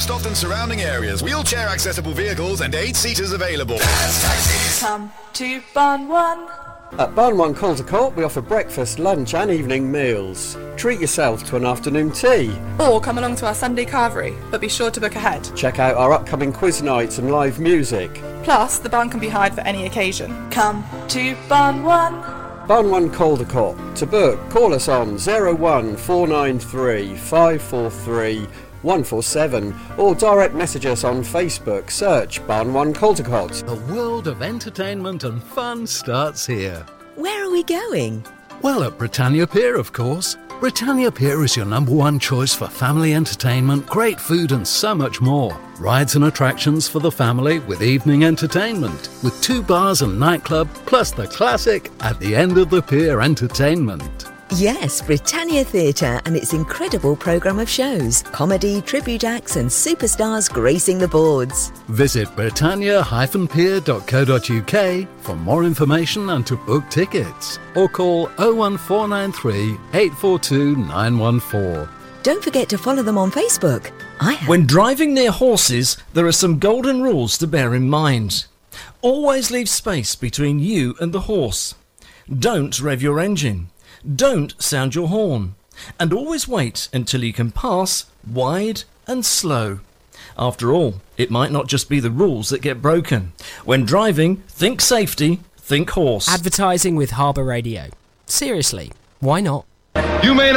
Lowestoft and surrounding areas. Wheelchair accessible vehicles and 8-seaters available. Come to Barn One. At Barn One Caldecott, we offer breakfast, lunch and evening meals. Treat yourself to an afternoon tea. Or come along to our Sunday carvery, but be sure to book ahead. Check out our upcoming quiz nights and live music. Plus, the barn can be hired for any occasion. Come to Barn One. Barn One Caldecott. To book, call us on 01493 543 147 or direct message us on Facebook. Search Barn One Caldecott. The world of entertainment and fun starts here. Where are we going? Well, at Britannia Pier, of course. Britannia Pier is your #1 choice for family entertainment, great food and so much more. Rides and attractions for the family with evening entertainment, with 2 bars and nightclub, plus the classic At the End of the Pier entertainment. Yes, Britannia Theatre and its incredible programme of shows, comedy, tribute acts and superstars gracing the boards. Visit britannia-pier.co.uk for more information and to book tickets. Or call 01493 842 914. Don't forget to follow them on Facebook. When driving near horses, there are some golden rules to bear in mind. Always leave space between you and the horse. Don't rev your engine. Don't sound your horn. And always wait until you can pass wide and slow. After all, it might not just be the rules that get broken. When driving, think safety, think horse. Advertising with Harbour Radio. Seriously, why not? You may not